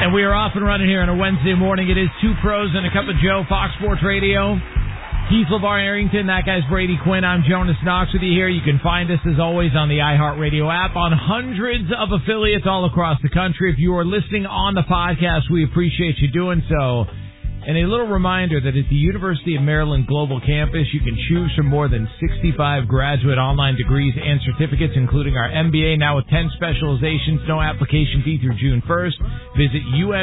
And we are off and running here on a Wednesday morning. It is Two Pros and a Cup of Joe, Fox Sports Radio. Heath LeVar Arrington, that guy's Brady Quinn. I'm Jonas Knox with you here. You can find us, as always, on the iHeartRadio app on hundreds of affiliates all across the country. If you are listening on the podcast, we appreciate you doing so. And a little reminder that at the University of Maryland Global Campus, you can choose from more than 65 graduate online degrees and certificates, including our MBA, now with 10 specializations. No application fee through June 1st. Visit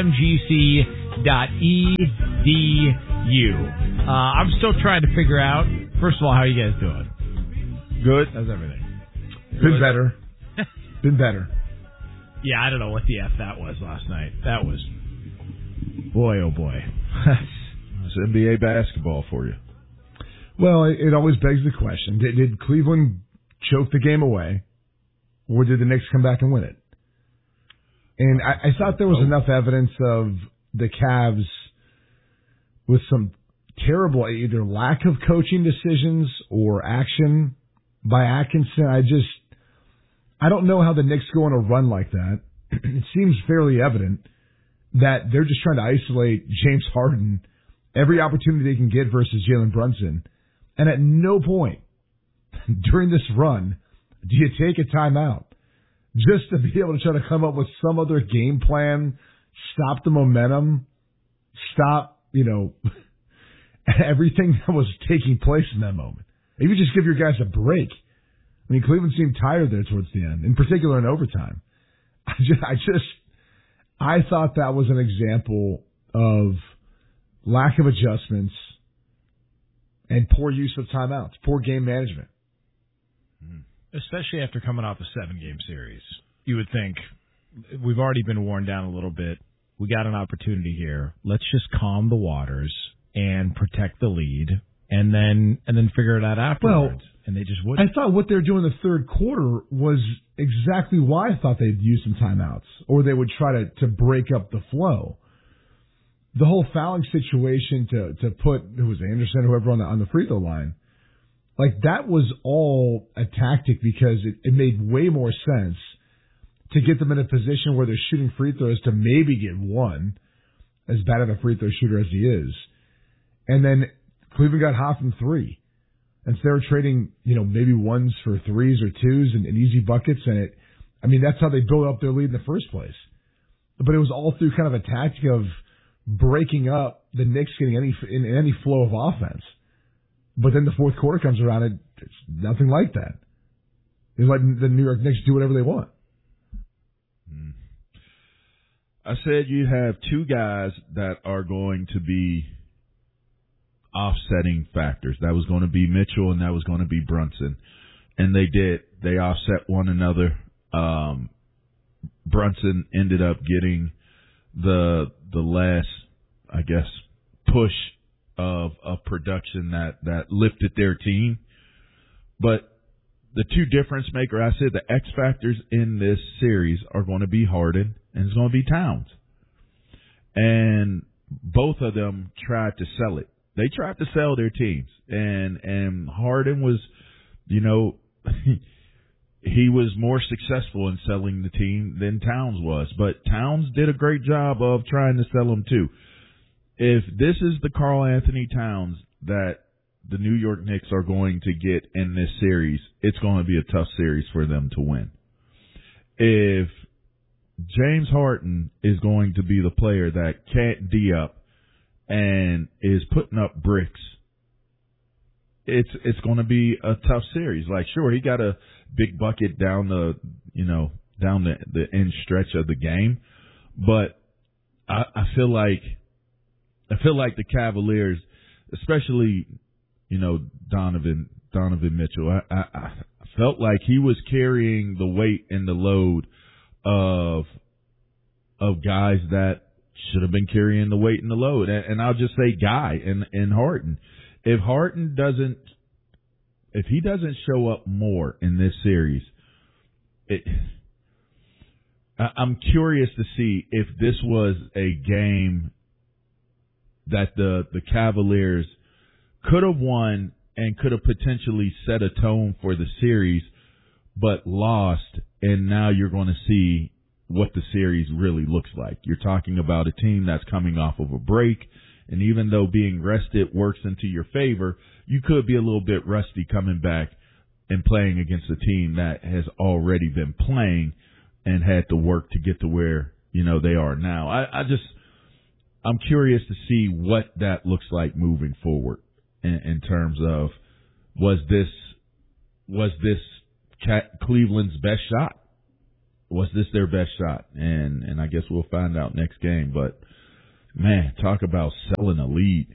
umgc.edu. I'm still trying to figure out, first of all, how you guys doing? Good. How's everything? Been better. Been better. Yeah, I don't know what the F that was last night. That was, boy, oh boy. It's NBA basketball for you. Well, it always begs the question, did Cleveland choke the game away, or did the Knicks come back and win it? And I thought there was enough evidence of the Cavs with some terrible either lack of coaching decisions or action by Atkinson. I don't know how the Knicks go on a run like that. It seems fairly evident that they're just trying to isolate James Harden every opportunity they can get versus Jalen Brunson. And at no point during this run do you take a timeout just to be able to try to come up with some other game plan, stop the momentum, stop, everything that was taking place in that moment. Maybe just give your guys a break. I mean, Cleveland seemed tired there towards the end, in particular in overtime. I thought that was an example of lack of adjustments and poor use of timeouts, poor game management. Especially after coming off a 7-game series. You would think, we've already been worn down a little bit. We got an opportunity here. Let's just calm the waters and protect the lead and then figure it out afterwards. Well, and they just wouldn't. I thought what they were doing in the third quarter was exactly why I thought they'd use some timeouts, or they would try to break up the flow. The whole fouling situation to put, who was Anderson, whoever on the free throw line, like that was all a tactic because it made way more sense to get them in a position where they're shooting free throws to maybe get one, as bad of a free throw shooter as he is. And then Cleveland got hot from three. And so they were trading, maybe ones for threes or twos and easy buckets. And that's how they built up their lead in the first place. But it was all through kind of a tactic of breaking up the Knicks getting any flow of offense. But then the fourth quarter comes around and it's nothing like that. They let the New York Knicks do whatever they want. I said you have two guys that are going to be offsetting factors. That was going to be Mitchell and that was going to be Brunson. And they did. They offset one another. Brunson ended up getting the last, I guess, push of production that lifted their team. But the two difference maker, I said the X factors in this series are going to be Harden and it's going to be Towns. And both of them tried to sell it. They tried to sell their teams. And Harden was, he was more successful in selling the team than Towns was. But Towns did a great job of trying to sell them too. If this is the Karl Anthony Towns that the New York Knicks are going to get in this series, it's going to be a tough series for them to win. If James Harden is going to be the player that can't D up and is putting up bricks, it's going to be a tough series. Like, sure, he got a big bucket down the end stretch of the game, but I feel like the Cavaliers, especially, Donovan Mitchell, I felt like he was carrying the weight and the load of guys that should have been carrying the weight and the load. And I'll just say guy and Harden. If Harden doesn't show up more in this series, I'm curious to see if this was a game that the Cavaliers could have won and could have potentially set a tone for the series, but lost, and now you're going to see what the series really looks like. You're talking about a team that's coming off of a break, and even though being rested works into your favor, you could be a little bit rusty coming back and playing against a team that has already been playing and had to work to get to where, they are now. I'm curious to see what that looks like moving forward in terms of was this Cleveland's best shot? Was this their best shot? And I guess we'll find out next game. But, man, talk about selling a lead.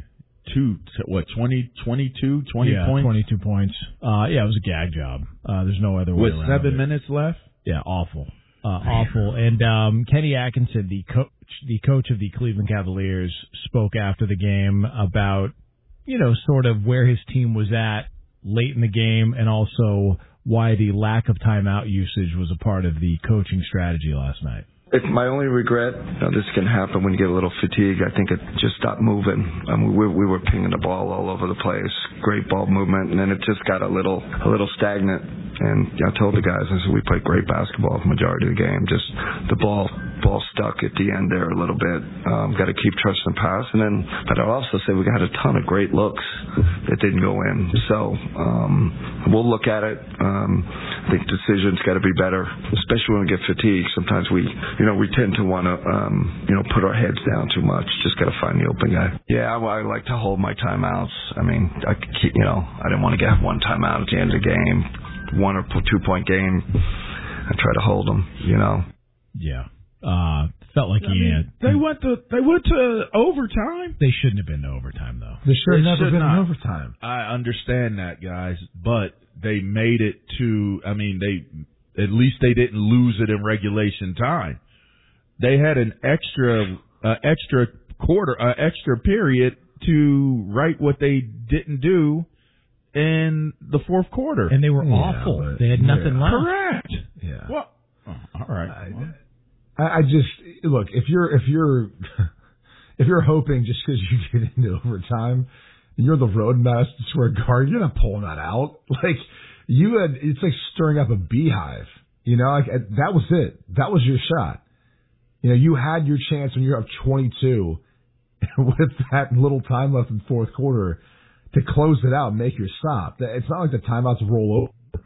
20 points? 22 points. It was a gag job. There's no other way around it. With 7 minutes left? Yeah, awful. Awful. And Kenny Atkinson, the coach of the Cleveland Cavaliers, spoke after the game about, sort of where his team was at late in the game and also why the lack of timeout usage was a part of the coaching strategy last night. It's my only regret. This can happen when you get a little fatigue. I think it just stopped moving. We were pinging the ball all over the place. Great ball movement, and then it just got a little stagnant. And I told the guys, I said, we played great basketball the majority of the game. Just the ball stuck at the end there a little bit. Got to keep trusting the pass. But I'll also say we got a ton of great looks that didn't go in. So we'll look at it. I think decisions got to be better, especially when we get fatigued. Sometimes we tend to want to, put our heads down too much. Just got to find the open guy. Yeah, I like to hold my timeouts. I mean, I didn't want to get one timeout at the end of the game. 1 or 2 point game. I try to hold them, Yeah. Felt like they went to overtime. They shouldn't have been to overtime, though. They should have never been in overtime. I understand that, guys, but they made it to. I mean, at least they didn't lose it in regulation time. They had an extra period to right what they didn't do in the fourth quarter. And they were awful. They had nothing left. Correct. Yeah. Well, all right. I just look, if you're hoping just because you get into overtime, you're the Roadmaster Square Garden, you're not pulling that out. Like it's like stirring up a beehive. That was it. That was your shot. You had your chance when you're up 22 with that little time left in the fourth quarter to close it out and make your stop. It's not like the timeouts roll over.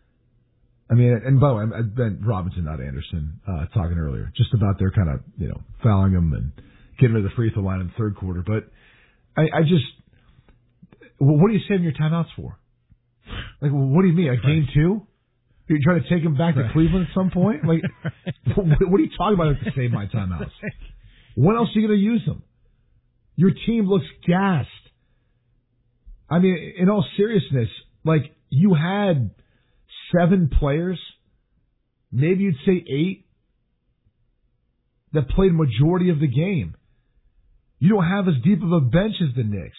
I mean, and by the way, I Ben Robinson, not Anderson, talking earlier, just about their kind of, fouling them and getting to the free throw line in the third quarter. But I just, what are you saving your timeouts for? Like, what do you mean? Game 2? You're trying to take him back to Cleveland at some point? Like, what are you talking about to save my timeouts? When else are you going to use them? Your team looks gassed. I mean, in all seriousness, like, you had 7 players, maybe you'd say 8, that played majority of the game. You don't have as deep of a bench as the Knicks.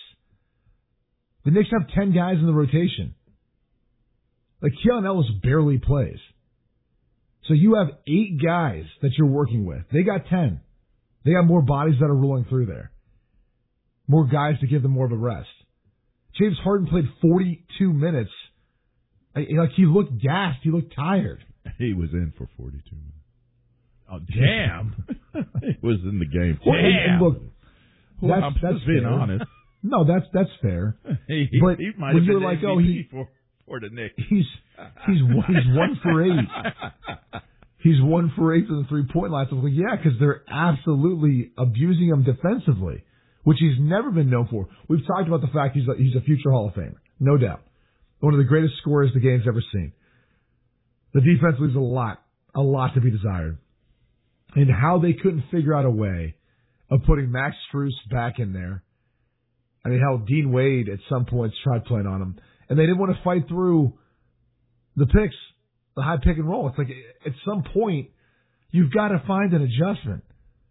The Knicks have 10 guys in the rotation. Like, Keon Ellis barely plays. So you have 8 guys that you're working with. They got 10. They got more bodies that are rolling through there. More guys to give them more of a rest. James Harden played 42 minutes. Like, he looked gassed. He looked tired. He was in for 42 minutes. Oh, damn. He was in the game. Damn. Look, that's just being fair. honest. No, that's fair. He might when have you're been like, MVP for the Knicks. He's 1 for 8. He's 1 for 8 from the 3-point line. So I'm like, yeah, because they're absolutely abusing him defensively, which he's never been known for. We've talked about the fact he's a future Hall of Famer, no doubt. One of the greatest scorers the game's ever seen. The defense leaves a lot to be desired. And how they couldn't figure out a way of putting Max Strus back in there. I mean, how Dean Wade at some points tried playing on him. And they didn't want to fight through the picks, the high pick and roll. It's like, at some point, you've got to find an adjustment.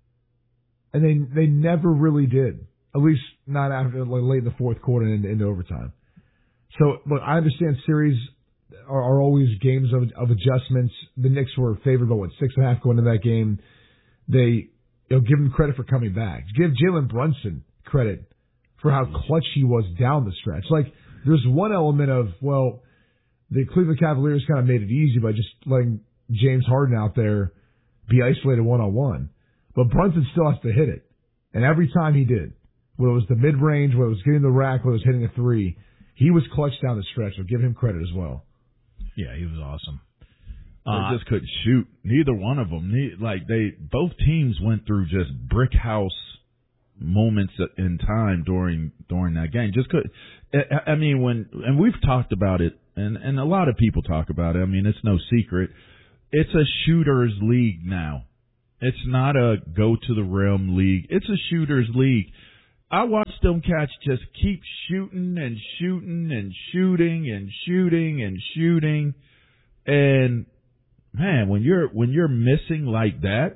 And they never really did. At least not after late in the fourth quarter and into overtime. So, look, I understand series are always games of adjustments. The Knicks were favored by 6.5 going into that game. They give them credit for coming back. Give Jalen Brunson credit for how clutch he was down the stretch. Like, there's one element of, well, the Cleveland Cavaliers kind of made it easy by just letting James Harden out there be isolated one-on-one. But Brunson still has to hit it. And every time he did, whether it was the mid-range, whether it was getting the rack, whether it was hitting a three, he was clutch down the stretch. So give him credit as well. Yeah, he was awesome. They just couldn't shoot. Neither one of them. Both teams went through just brick house moments in time during that game. Just could. I mean, and we've talked about it, and a lot of people talk about it. I mean, it's no secret. It's a shooter's league now. It's not a go to the rim league. It's a shooter's league. I watched them cats just keep shooting and shooting and shooting and shooting and shooting, and man, when you're missing like that,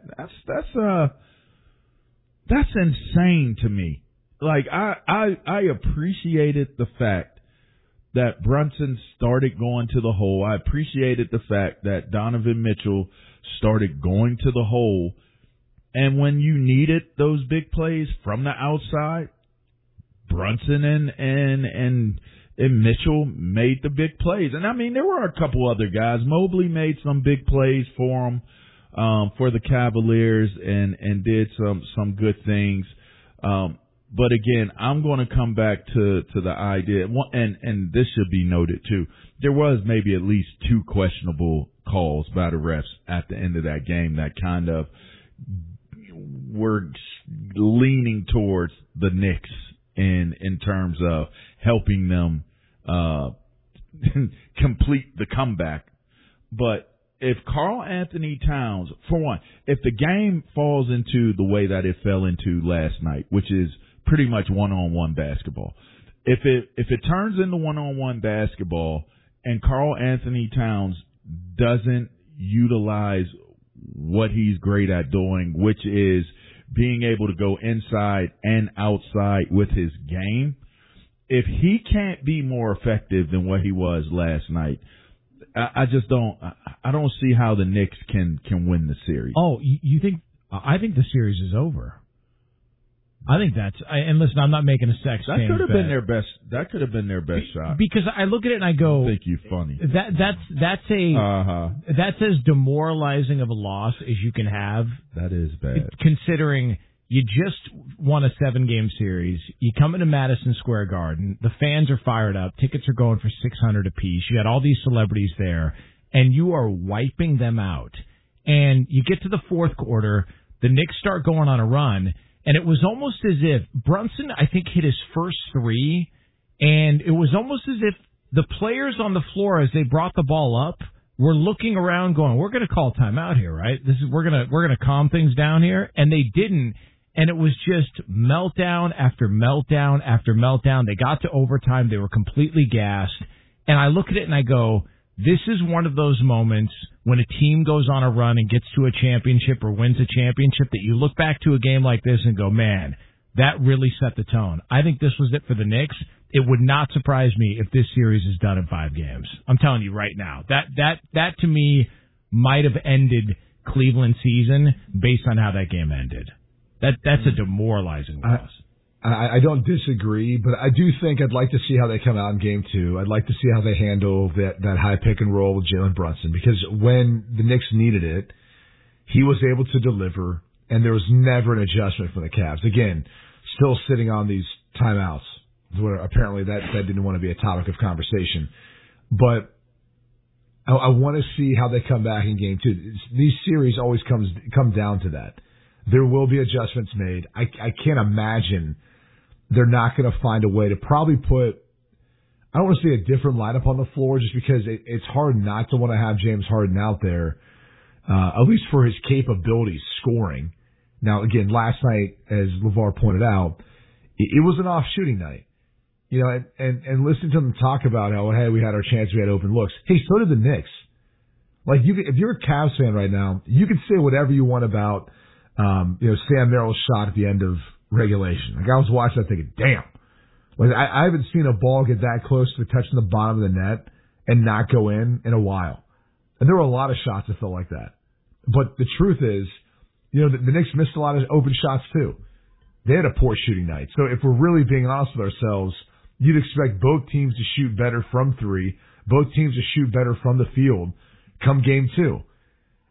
that's insane to me. Like I appreciated the fact that Brunson started going to the hole. I appreciated the fact that Donovan Mitchell started going to the hole. And when you needed those big plays from the outside, Brunson and Mitchell made the big plays. And I mean, there were a couple other guys. Mobley made some big plays for him, for the Cavaliers and did some good things. But again, I'm going to come back to the idea, and this should be noted too. There was maybe at least two questionable calls by the refs at the end of that game that kind of were leaning towards the Knicks in terms of helping them complete the comeback. But if Karl Anthony Towns, for one, if the game falls into the way that it fell into last night, which is pretty much one-on-one basketball, if it turns into one-on-one basketball and Karl Anthony Towns doesn't utilize what he's great at doing, which is being able to go inside and outside with his game, if he can't be more effective than what he was last night, I just don't see how the Knicks can win the series. Oh, you think? I think the series is over. I think and listen, I'm not making a sex. That could have been their best. That could have been their best shot. Because I look at it and I go, I think you're funny. That's as demoralizing of a loss as you can have. That is bad. Considering you just won a 7-game series, you come into Madison Square Garden, the fans are fired up, tickets are going for $600 apiece. You had all these celebrities there, and you are wiping them out. And you get to the fourth quarter, the Knicks start going on a run. And it was almost as if Brunson, I think, hit his first three, and it was almost as if the players on the floor, as they brought the ball up, were looking around, going, "We're going to call timeout here, right? We're going to calm things down here," and they didn't. And it was just meltdown after meltdown after meltdown. They got to overtime, they were completely gassed, and I look at it and I go, this is one of those moments when a team goes on a run and gets to a championship or wins a championship that you look back to a game like this and go, man, that really set the tone. I think this was it for the Knicks. It would not surprise me if this series is done in 5 games. I'm telling you right now. That to me might have ended Cleveland's season based on how that game ended. That's a demoralizing loss. I don't disagree, but I do think I'd like to see how they come out in Game 2. I'd like to see how they handle that high pick and roll with Jalen Brunson, because when the Knicks needed it, he was able to deliver, and there was never an adjustment for the Cavs. Again, still sitting on these timeouts, where apparently that didn't want to be a topic of conversation. But I want to see how they come back in Game 2. These series always come down to that. There will be adjustments made. I can't imagine they're not going to find a way to probably put, I don't want to say a different lineup on the floor, just because it's hard not to want to have James Harden out there, at least for his capabilities scoring. Now, again, last night, as LeVar pointed out, it was an off shooting night. You know, and listen to them talk about how, hey, we had our chance, we had open looks. Hey, so did the Knicks. Like, if you're a Cavs fan right now, you can say whatever you want about, Sam Merrill's shot at the end of regulation. Like, I was watching that thinking, damn. Like, I haven't seen a ball get that close to touching the bottom of the net and not go in a while. And there were a lot of shots that felt like that. But the truth is, the Knicks missed a lot of open shots too. They had a poor shooting night. So if we're really being honest with ourselves, you'd expect both teams to shoot better from three, both teams to shoot better from the field come Game 2.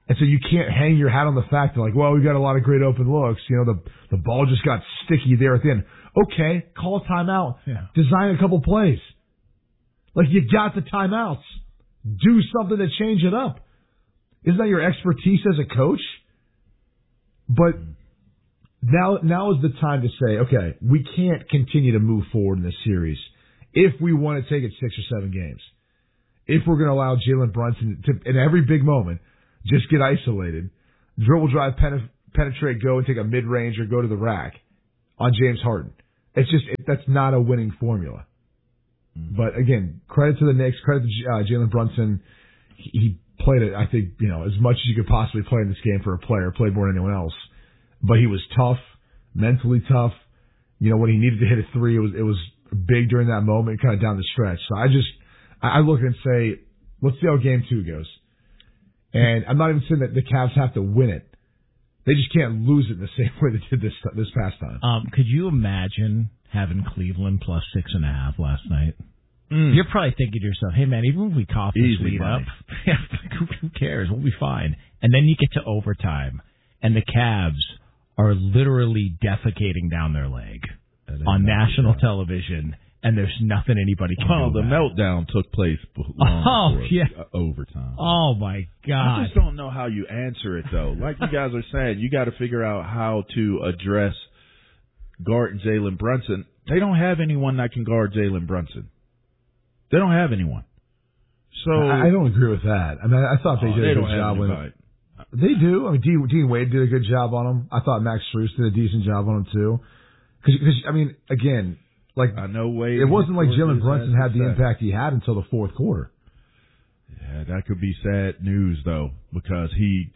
And so you can't hang your hat on the fact that, like, well, we got a lot of great open looks. You know, the ball just got sticky there at the end. Okay, call a timeout. Yeah. Design a couple plays. Like, you got the timeouts. Do something to change it up. Isn't that your expertise as a coach? But now is the time to say, okay, we can't continue to move forward in this series if we want to take it 6 or 7 games. If we're going to allow Jalen Brunson to, in every big moment, just get isolated, dribble drive, penetrate, go and take a mid-range or go to the rack on James Harden. It's just, that's not a winning formula. But again, credit to the Knicks, credit to Jalen Brunson. He played it, I think, you know, as much as you could possibly play in this game for a player, played more than anyone else. But he was tough, mentally tough. You know, when he needed to hit a three, it was big during that moment, kind of down the stretch. So I look and say, let's see how game 2 goes. And I'm not even saying that the Cavs have to win it. They just can't lose it in the same way they did this past time. Could you imagine having Cleveland plus 6.5 last night? You're probably thinking to yourself, hey, man, even if we cough this lead up, who cares? We'll be fine. And then you get to overtime, and the Cavs are literally defecating down their leg on national television, and there's nothing anybody can do about. The meltdown took place long before overtime. Oh, my God. I just don't know how you answer it, though. Like you guys are saying, you got to figure out how to address guarding Jalen Brunson. They don't have anyone that can guard Jalen Brunson. They don't have anyone. So I don't agree with that. I mean, I thought they did a good job with it. They do. I mean, Dean Wade did a good job on him. I thought Max Strus did a decent job on him, too. Because I mean, again, like, I know Wade. It wasn't like Jalen Brunson had the impact he had until the fourth quarter. Yeah, that could be sad news, though, because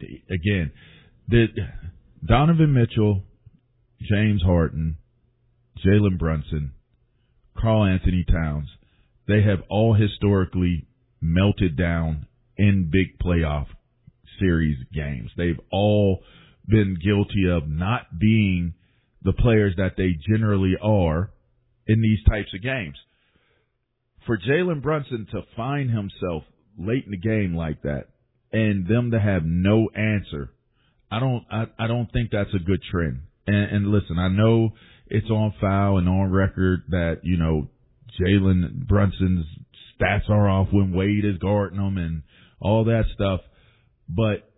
Donovan Mitchell, James Harden, Jalen Brunson, Karl Anthony Towns, they have all historically melted down in big playoff series games. They've all been guilty of not being the players that they generally are in these types of games. For Jalen Brunson to find himself late in the game like that and them to have no answer, I don't think that's a good trend. And listen, I know it's on file and on record that, you know, Jalen Brunson's stats are off when Wade is guarding him and all that stuff, but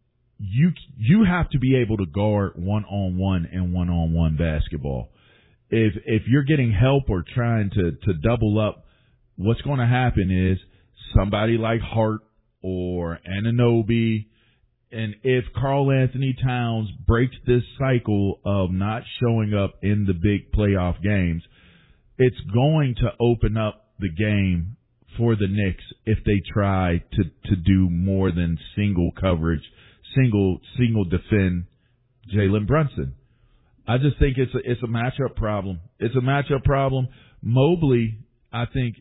you have to be able to guard one-on-one and one-on-one basketball. If you're getting help or trying to double up, what's going to happen is somebody like Hart or Anunoby, and if Karl Anthony Towns breaks this cycle of not showing up in the big playoff games, it's going to open up the game for the Knicks if they try to do more than single coverage, single defend Jalen Brunson. I just think it's a matchup problem. It's a matchup problem. Mobley, I think,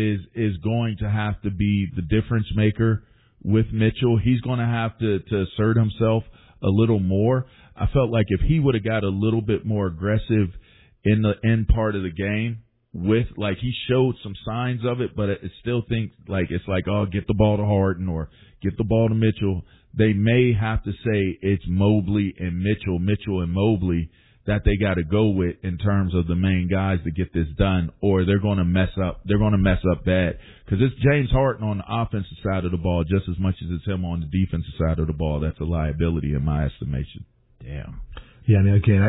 is going to have to be the difference maker with Mitchell. He's going to have to assert himself a little more. I felt like if he would have got a little bit more aggressive in the end part of the game, with, like, he showed some signs of it, but it still think like it's like, oh, get the ball to Harden or get the ball to Mitchell. They may have to say it's Mobley and Mitchell and Mobley that they got to go with in terms of the main guys to get this done, or they're going to mess up. They're going to mess up bad because it's James Harden on the offensive side of the ball just as much as it's him on the defensive side of the ball. That's a liability in my estimation. Damn. Yeah, I mean, again,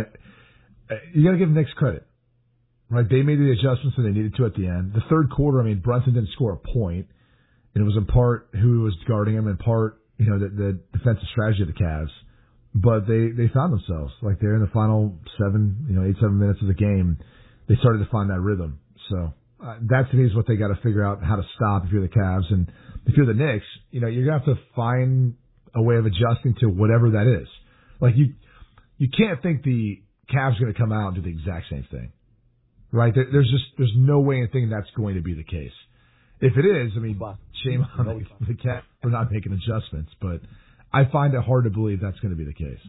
you got to give the Knicks credit. Right, they made the adjustments that they needed to at the end. The third quarter, I mean, Brunson didn't score a point, and it was in part who was guarding him, in part, you know, the defensive strategy of the Cavs. But they found themselves, like, they're in the final 7 minutes of the game. They started to find that rhythm. So that to me is what they got to figure out how to stop if you're the Cavs. And if you're the Knicks, you know, you're gonna have to find a way of adjusting to whatever that is. Like, you can't think the Cavs are going to come out and do the exact same thing. Right? There's no way in thinking that's going to be the case. If it is, I mean, shame on the Cavs for not making adjustments, but I find it hard to believe that's going to be the case.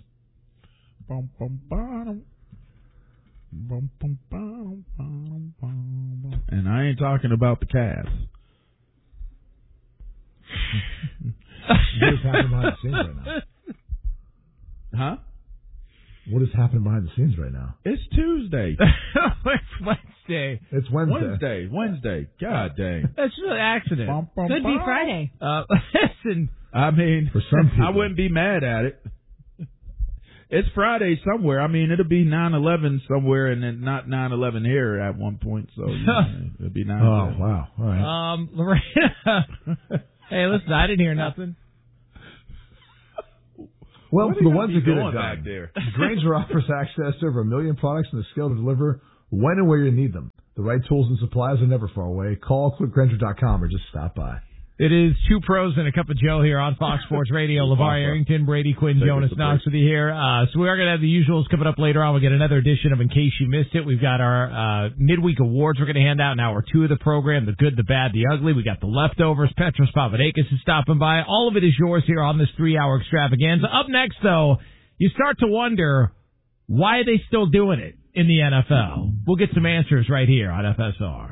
And I ain't talking about the Cavs. What is happening behind the scenes right now? Huh? What is happening behind the scenes right now? It's Tuesday. It's Wednesday. It's Wednesday. Wednesday. God dang. That's just an accident. Could be Friday. Listen. I mean, for some people, I wouldn't be mad at it. It's Friday somewhere. I mean, it'll be 9/11 somewhere, and then not 9/11 here at one point. So it'll be 9/11. Oh wow! All right. Lorena. Hey, listen, I didn't hear nothing. Well, for the ones that get it back done, there? Grainger offers access to over 1 million products and the skill to deliver when and where you need them. The right tools and supplies are never far away. Call clickgrainger.com or just stop by. It is Two Pros and a Cup of Joe here on Fox Sports Radio. LeVar Arrington, Brady Quinn, Jonas Knox with you here. So we are going to have the usuals coming up later on. We'll get another edition of In Case You Missed It. We've got our midweek awards we're going to hand out in hour 2 of the program, the good, the bad, the ugly. We got the leftovers. Petros Papadakis is stopping by. All of it is yours here on this 3-hour extravaganza. Up next, though, you start to wonder, why are they still doing it in the NFL? We'll get some answers right here on FSR.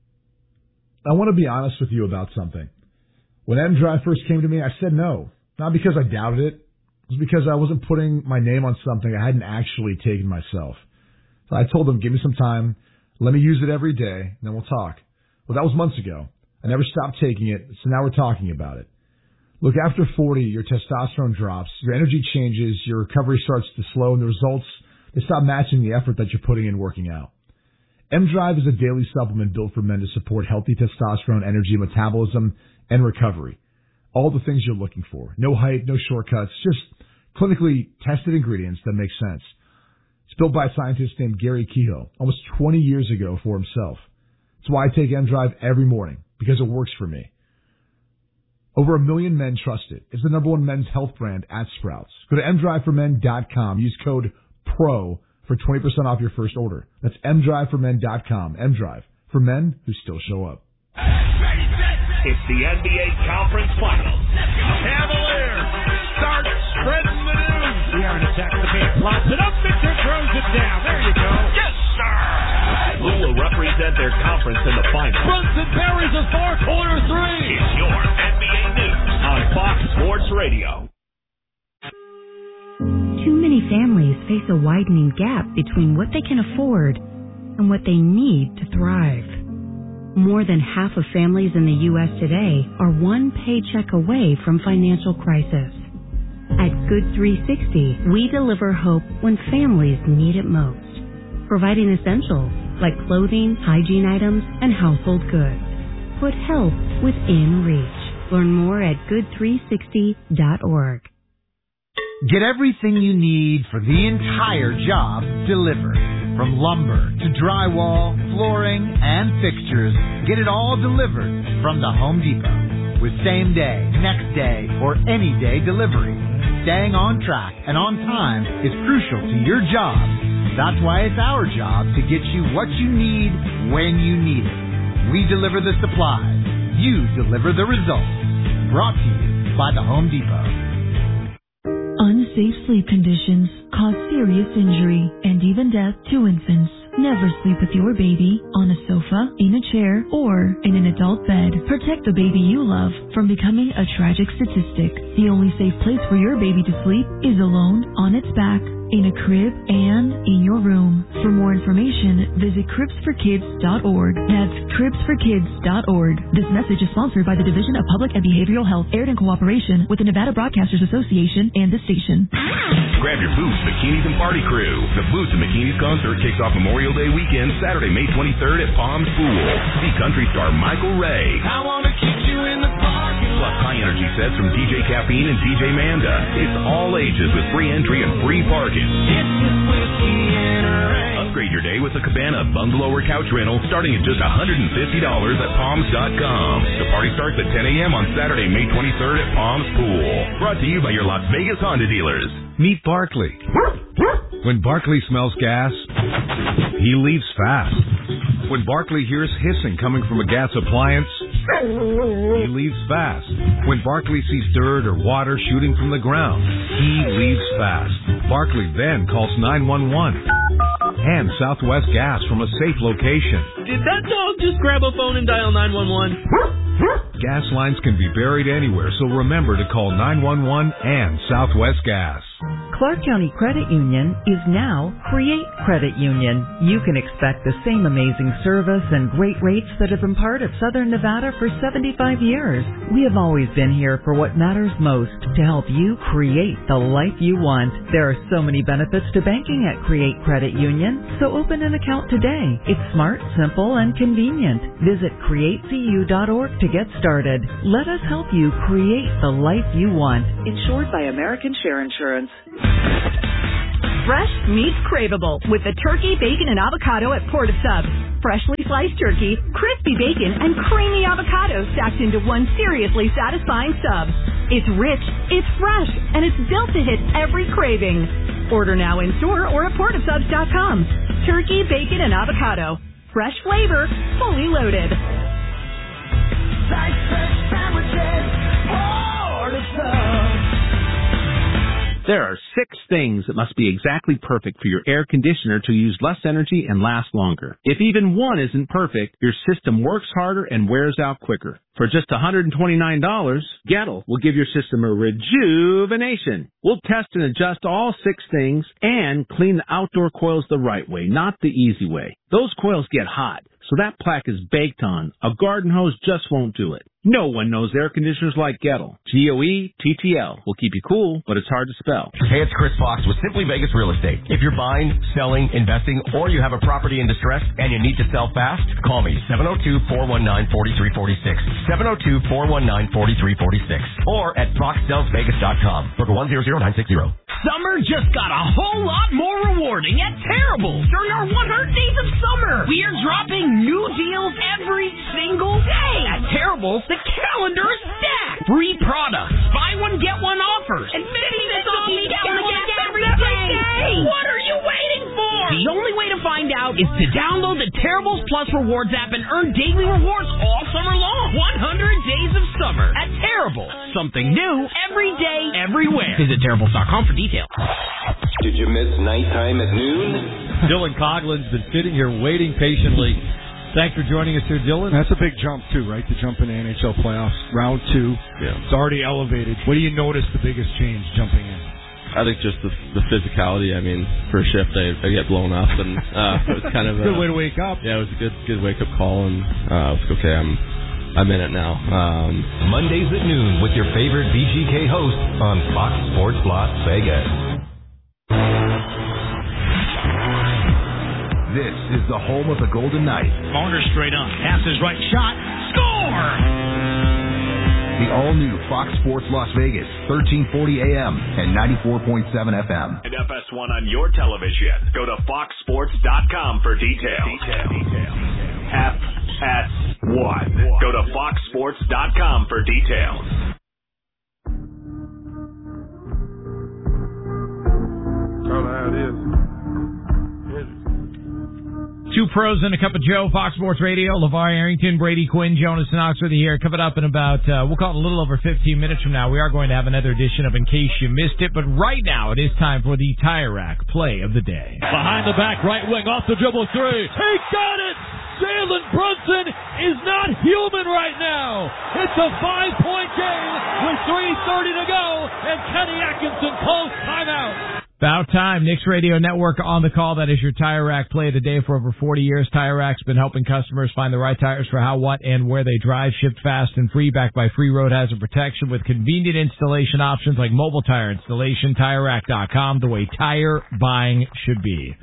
I want to be honest with you about something. When M-Drive first came to me, I said no. Not because I doubted it. It was because I wasn't putting my name on something I hadn't actually taken myself. So I told them, give me some time. Let me use it every day, and then we'll talk. Well, that was months ago. I never stopped taking it, so now we're talking about it. Look, after 40, your testosterone drops, your energy changes, your recovery starts to slow, and the results, they stop matching the effort that you're putting in working out. M-Drive is a daily supplement built for men to support healthy testosterone, energy, metabolism, and recovery. All the things you're looking for. No hype, no shortcuts, just clinically tested ingredients that make sense. It's built by a scientist named Gary Kehoe almost 20 years ago for himself. That's why I take M-Drive every morning, because it works for me. Over 1 million men trust it. It's the #1 men's health brand at Sprouts. Go to mdriveformen.com. Use code PRO for 20% off your first order. That's mdriveformen.com. M-Drive, for men who still show up. It's the NBA Conference Finals. Cavaliers start spreading the news. De'Aaron attacks the paint. Lots it up. Victor throws it down. There you go. Yes, sir. Who will represent their conference in the finals? Brunson buries a four-corner three. It's your NBA News on Fox Sports Radio. Too many families face a widening gap between what they can afford and what they need to thrive. More than half of families in the U.S. today are one paycheck away from financial crisis. At Good 360, we deliver hope when families need it most, providing essentials like clothing, hygiene items, and household goods. Put help within reach. Learn more at good360.org. Get everything you need for the entire job delivered. From lumber to drywall, flooring, and fixtures, get it all delivered from the Home Depot. With same day, next day, or any day delivery. Staying on track and on time is crucial to your job. That's why it's our job to get you what you need when you need it. We deliver the supplies. You deliver the results. Brought to you by the Home Depot. Unsafe sleep conditions cause serious injury and even death to infants. Never sleep with your baby on a sofa, in a chair, or in an adult bed. Protect the baby you love from becoming a tragic statistic. The only safe place for your baby to sleep is alone, on its back, in a crib, and in your room. For more information, visit cribsforkids.org. That's cribsforkids.org. This message is sponsored by the Division of Public and Behavioral Health, aired in cooperation with the Nevada Broadcasters Association and this station. Grab your Boots, Bikinis, and Party Crew. The Boots and Bikinis concert kicks off Memorial Day weekend, Saturday, May 23rd at Palms Pool. See country star Michael Ray. I want to keep you in the parking lot. Plus high-energy sets from DJ Caffeine and DJ Manda. It's all ages with free entry and free parking. Upgrade your day with a Cabana bungalow or couch rental starting at just $150 at Palms.com. The party starts at 10 a.m. on Saturday, May 23rd at Palms Pool. Brought to you by your Las Vegas Honda dealers. Meet Barkley. When Barkley smells gas, he leaves fast. When Barkley hears hissing coming from a gas appliance, he leaves fast. When Barkley sees dirt or water shooting from the ground, he leaves fast. Barkley then calls 911. and Southwest Gas from a safe location. Did that dog just grab a phone and dial 911? Gas lines can be buried anywhere, so remember to call 911 and Southwest Gas. Clark County Credit Union is now Create Credit Union. You can expect the same amazing service and great rates that have been part of Southern Nevada for 75 years. We have always been here for what matters most, to help you create the life you want. There are so many benefits to banking at Create Credit Union, so open an account today. It's smart, simple, and convenient. Visit createcu.org to get started. Let us help you create the life you want. Insured by American Share Insurance. Fresh meets craveable with the turkey, bacon, and avocado at Port of Subs. Freshly sliced turkey, crispy bacon, and creamy avocado stacked into one seriously satisfying sub. It's rich, it's fresh, and it's built to hit every craving. Order now in store or at portofsubs.com. Turkey, bacon, and avocado. Fresh flavor, fully loaded. Like fresh sandwiches, Port of Subs. There are 6 things that must be exactly perfect for your air conditioner to use less energy and last longer. If even one isn't perfect, your system works harder and wears out quicker. For just $129, Gettle will give your system a rejuvenation. We'll test and adjust all 6 things and clean the outdoor coils the right way, not the easy way. Those coils get hot, so that plaque is baked on. A garden hose just won't do it. No one knows air conditioners like Gettle. Goettl will keep you cool, but it's hard to spell. Hey, it's Chris Fox with Simply Vegas Real Estate. If you're buying, selling, investing, or you have a property in distress and you need to sell fast, call me 702-419-4346. 702-419-4346. Or at foxsellsvegas.com. Book 100960. Summer just got a whole lot more rewarding at Terrible. During our 100 Days of Summer, we are dropping new deals every single day. At Terrible, the calendar is stacked. Free products, buy one, get one offers, and 50 cents off each gallon of gas every day. What are you waiting for? The only way to find out is to download the Terribles Plus Rewards app and earn daily rewards all summer long. 100 Days of Summer at Terrible. Something new every day, everywhere. Visit Terribles.com for details. Did you miss nighttime at noon? Dylan Coughlin's been sitting here waiting patiently. Thanks for joining us here, Dylan. That's a big jump, too, right? To jump into NHL playoffs. Round 2. Yeah. It's already elevated. What do you notice the biggest change jumping in? I think just the physicality. I mean, for a shift, I get blown up, and it was kind of good way to wake up. Yeah, it was a good wake up call, and I was like, okay, I'm in it now. Mondays at noon with your favorite VGK host on Fox Sports Las Vegas. This is the home of the Golden Knights. Marner straight on. Passes right shot. Score! The all-new Fox Sports Las Vegas, 1340 AM and 94.7 FM. And FS1 on your television. Go to foxsports.com for details. FS1. Go to foxsports.com for details. Oh, there it is. Two pros and a cup of Joe, Fox Sports Radio. LeVar Arrington, Brady Quinn, Jonas Knox with you here. Coming up in about, we'll call it a little over 15 minutes from now. We are going to have another edition of In Case You Missed It. But right now, it is time for the Tire Rack Play of the Day. Behind the back, right wing, off the dribble 3. He got it! Jalen Brunson is not human right now. It's a 5-point game with 3:30 to go, and Kenny Atkinson calls timeout. About time. Knicks Radio Network on the call. That is your Tire Rack Play of the Day. For over 40 years, Tire Rack's been helping customers find the right tires for how, what, and where they drive. Shipped fast and free, backed by free road hazard protection with convenient installation options like mobile tire installation. TireRack.com, the way tire buying should be.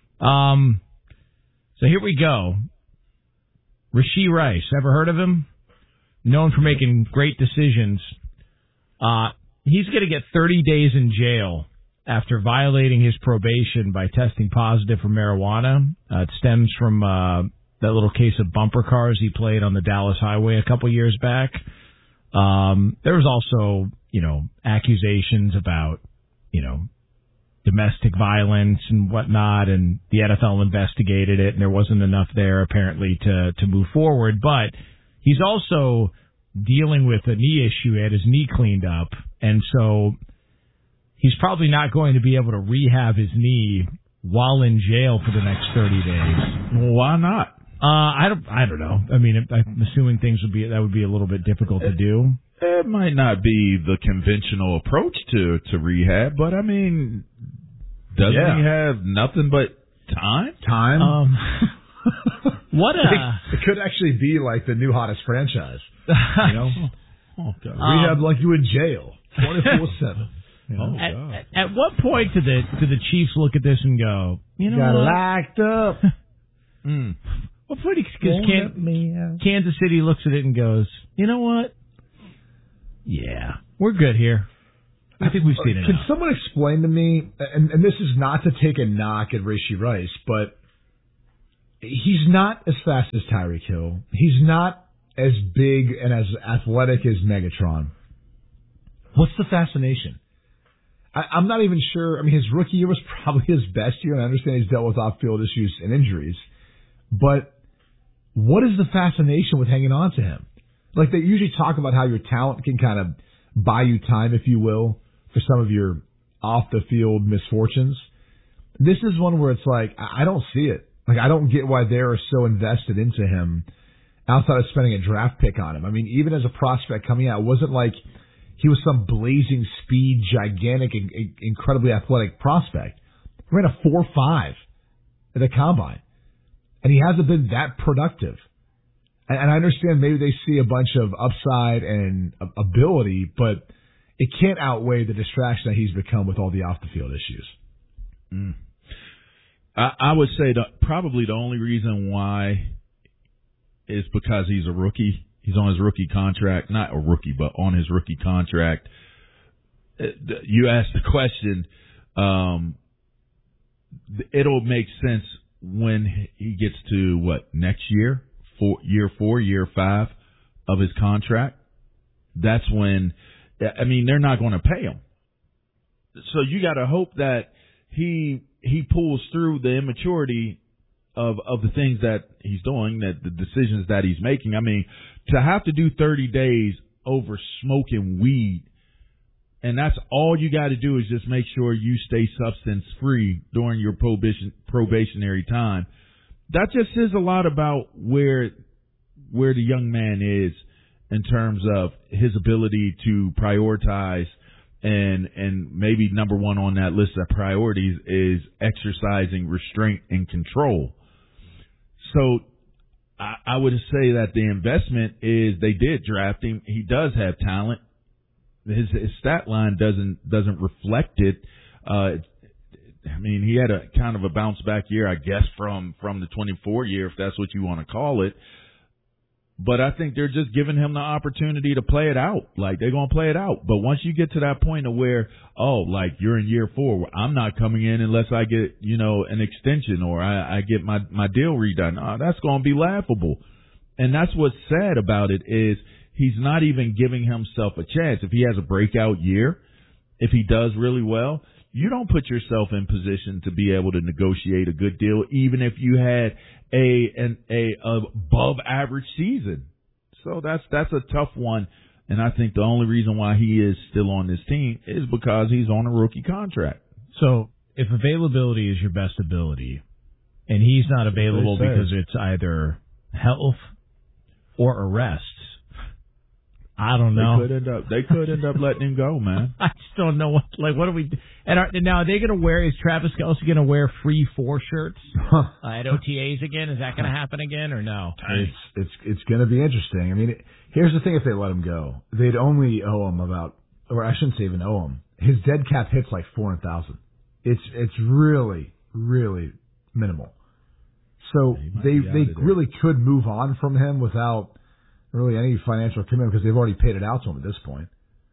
So here we go. Rashee Rice. Ever heard of him? Known for making great decisions. He's going to get 30 days in jail after violating his probation by testing positive for marijuana. It stems from that little case of bumper cars he played on the Dallas highway a couple years back. There was also, accusations about, domestic violence and whatnot, and the NFL investigated it, and there wasn't enough there apparently to move forward. But he's also dealing with a knee issue. He had his knee cleaned up, and so he's probably not going to be able to rehab his knee while in jail for the next 30 days. Well, why not? I don't know. I mean, I'm assuming that would be a little bit difficult to do. It might not be the conventional approach to rehab, but I mean, doesn't he have nothing but time? What it could actually be like the new hottest franchise. You know? Oh, God. Rehab like you in jail 24/7. At what point do the Chiefs look at this and go, you know, got locked up? Well, pretty because Kansas City looks at it and goes, you know what? Yeah, we're good here. I think we've seen it. Can someone explain to me? And this is not to take a knock at Rashee Rice, but he's not as fast as Tyreek Hill. He's not as big and as athletic as Megatron. What's the fascination? I'm not even sure. I mean, his rookie year was probably his best year, and I understand he's dealt with off-field issues and injuries. But what is the fascination with hanging on to him? Like, they usually talk about how your talent can kind of buy you time, if you will, for some of your off-the-field misfortunes. This is one where it's like, I don't see it. Like, I don't get why they're so invested into him outside of spending a draft pick on him. I mean, even as a prospect coming out, it wasn't like he was some blazing speed, gigantic, incredibly athletic prospect. He ran a 4.5 at the combine. And he hasn't been that productive. And I understand maybe they see a bunch of upside and ability, but it can't outweigh the distraction that he's become with all the off-the-field issues. I would say that probably the only reason why is because he's a rookie. He's on his rookie contract. Not a rookie, but on his rookie contract. You asked the question. It'll make sense when he gets to next year, year 4, year 5 of his contract. That's when, I mean, they're not going to pay him. So you got to hope that he pulls through the immaturity of the things that he's doing, that the decisions that he's making. I mean, to have to do 30 days over smoking weed, and that's all you got to do is just make sure you stay substance free during your probationary time. That just says a lot about where the young man is in terms of his ability to prioritize, and maybe number one on that list of priorities is exercising restraint and control. So I would say that the investment is they did draft him. He does have talent. His stat line doesn't reflect it. I mean, he had a kind of a bounce back year, I guess, from the 24 year, if that's what you want to call it. But I think they're just giving him the opportunity to play it out. Like, they're going to play it out. But once you get to that point of where, like you're in year 4, where I'm not coming in unless I get, an extension or I get my deal redone. That's going to be laughable. And that's what's sad about it is he's not even giving himself a chance. If he has a breakout year, if he does really well, you don't put yourself in position to be able to negotiate a good deal, even if you had a above average season. So that's a tough one. And I think the only reason why he is still on this team is because he's on a rookie contract. So if availability is your best ability and he's not available because it's either health or arrests, I don't know. They could end up letting him go, man. I just don't know what do we? And now are they going to wear? Is Travis Kelce going to wear free 4 shirts at OTAs again? Is that going to happen again or no? It's going to be interesting. I mean, here's the thing: if they let him go, they'd only owe him or I shouldn't say even owe him. His dead cap hits like $400,000. It's really, really minimal. So they really could move on from him without really any financial commitment because they've already paid it out to him at this point.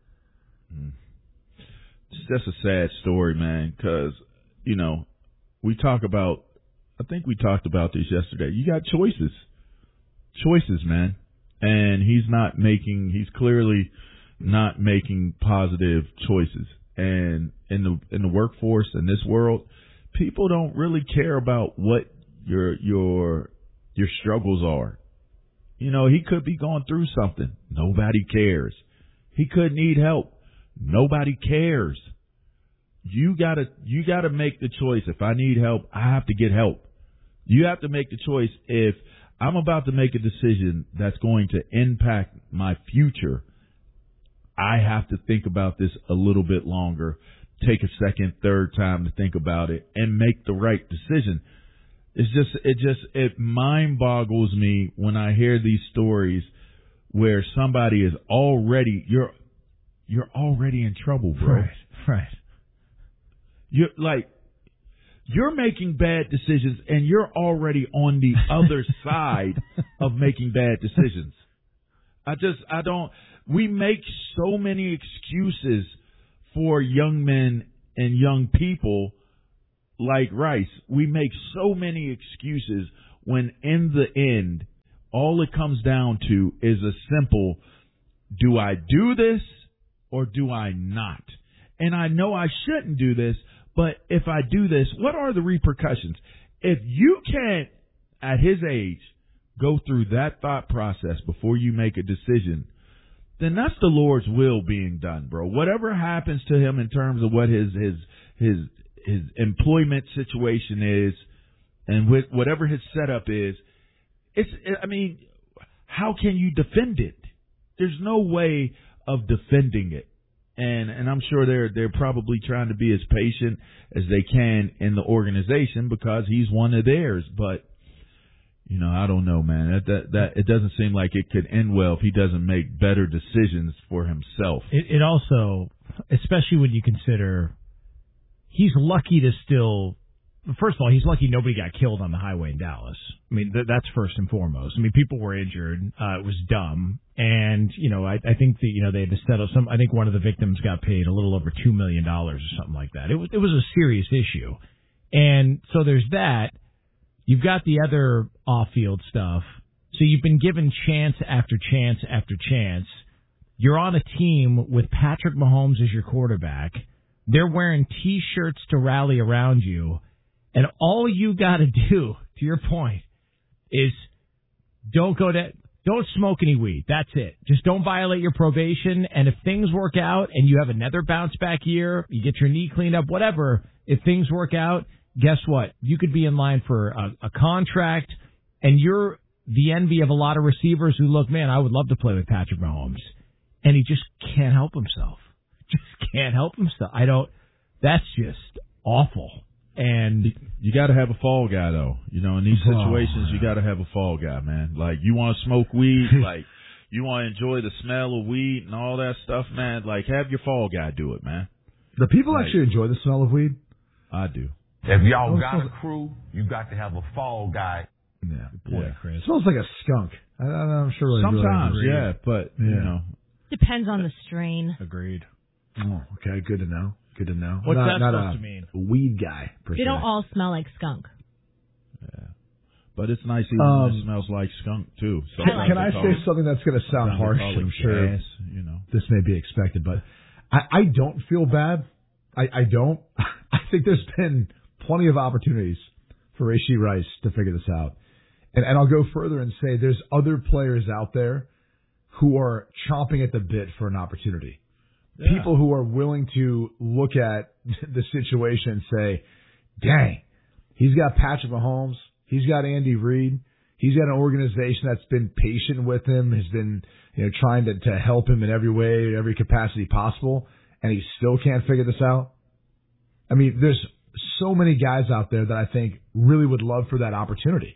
It's just a sad story, man, because, we talk about, I think we talked about this yesterday. You got choices, man. And he's clearly not making positive choices. And in the workforce, in this world, people don't really care about what your struggles are. He could be going through something. Nobody cares. He could need help. Nobody cares. you gotta make the choice. If I need help, I have to get help. You have to make the choice. If I'm about to make a decision that's going to impact my future, I have to think about this a little bit longer, take a second, third time to think about it, and make the right decision. It mind boggles me when I hear these stories where somebody is already, you're already in trouble, bro. Right. You're making bad decisions and you're already on the other side of making bad decisions. We make so many excuses for young men and young people like Rice. We make so many excuses when in the end, all it comes down to is a simple, do I do this or do I not? And I know I shouldn't do this, but if I do this, what are the repercussions? If you can't, at his age, go through that thought process before you make a decision, then that's the Lord's will being done, bro. Whatever happens to him in terms of what his employment situation is and whatever his setup is, how can you defend it? There's no way of defending it. And I'm sure they're probably trying to be as patient as they can in the organization because he's one of theirs. But, I don't know, man. That it doesn't seem like it could end well if he doesn't make better decisions for himself. It also, especially when you consider he's lucky to still. First of all, he's lucky nobody got killed on the highway in Dallas. I mean, that's first and foremost. I mean, people were injured. It was dumb. And, I think that, they had to settle I think one of the victims got paid a little over $2 million or something like that. It was a serious issue. And so there's that. You've got the other off-field stuff. So you've been given chance after chance after chance. You're on a team with Patrick Mahomes as your quarterback. They're wearing T-shirts to rally around you. And all you got to do, to your point, is don't smoke any weed. That's it. Just don't violate your probation. And if things work out and you have another bounce back year, you get your knee cleaned up, whatever, if things work out, guess what? You could be in line for a contract, and you're the envy of a lot of receivers who look, man, I would love to play with Patrick Mahomes. And he just can't help himself. That's just awful. And you got to have a fall guy, though. In these situations, you got to have a fall guy, man. Like, you want to smoke weed, like, you want to enjoy the smell of weed and all that stuff, man. Like, have your fall guy do it, man. Do people actually enjoy the smell of weed? I do. If y'all got a crew, you got to have a fall guy. Yeah, boy, Chris. It smells like a skunk. I'm sure. Sometimes, yeah, but depends on the strain. Agreed. Oh, okay, good to know. What's that supposed to mean? Weed guy, per se. They don't all smell like skunk. Yeah. But it's nice even when it smells like skunk, too. Can I say something that's going to sound harsh? I'm sure this may be expected, but I don't feel bad. I don't. I think there's been plenty of opportunities for Rashee Rice to figure this out. And I'll go further and say there's other players out there who are chomping at the bit for an opportunity. Yeah. People who are willing to look at the situation and say, dang, he's got Patrick Mahomes, he's got Andy Reid, he's got an organization that's been patient with him, has been trying to help him in every way, every capacity possible, and he still can't figure this out. I mean, there's so many guys out there that I think really would love for that opportunity.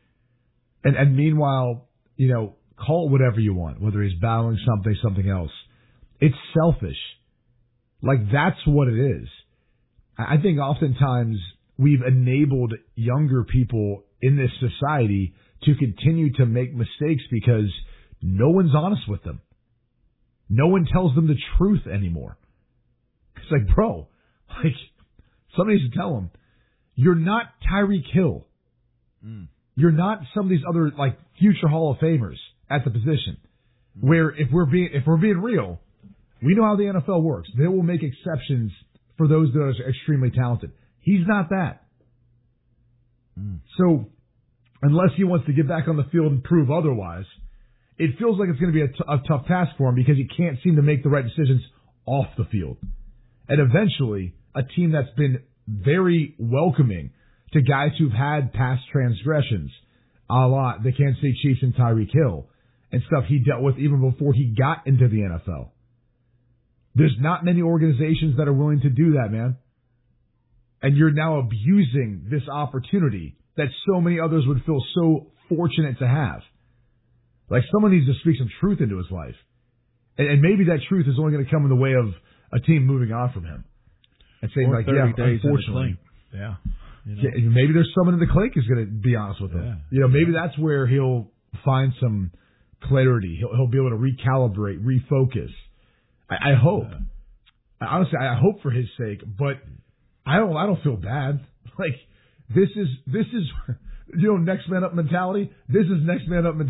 And meanwhile, call it whatever you want, whether he's battling something else. It's selfish. Like, that's what it is. I think oftentimes we've enabled younger people in this society to continue to make mistakes because no one's honest with them. No one tells them the truth anymore. It's like, bro, somebody needs to tell them, you're not Tyreek Hill. You're not some of these other, future Hall of Famers at the position. Where if we're being real, we know how the NFL works. They will make exceptions for those that are extremely talented. He's not that. So, unless he wants to get back on the field and prove otherwise, it feels like it's going to be a tough task for him because he can't seem to make the right decisions off the field. And eventually, a team that's been very welcoming to guys who've had past transgressions, a la the Kansas City Chiefs and Tyreek Hill, and stuff he dealt with even before he got into the NFL. There's not many organizations that are willing to do that, man. And you're now abusing this opportunity that so many others would feel so fortunate to have. Like, someone needs to speak some truth into his life. And maybe that truth is only going to come in the way of a team moving on from him. And saying, like, yeah, unfortunately. Yeah. Maybe there's someone in the clink who's going to be honest with him. Yeah. Maybe that's where he'll find some clarity. He'll be able to recalibrate, refocus. I hope. Honestly, I hope for his sake, but I don't feel bad. Like, this is next man up mentality. This is next man up mentality.